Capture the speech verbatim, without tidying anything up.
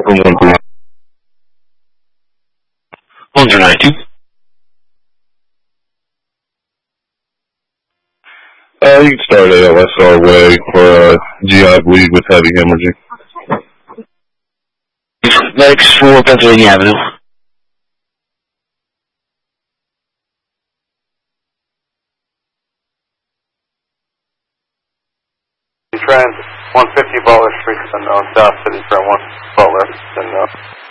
from one three. one zero nine two. Uh, you can start A L S R way for uh, G I bleed with heavy hemorrhaging. Medics for Pennsylvania Avenue. Trend one fifty Butler Street, unknown. South City, Trend one Butler, unknown.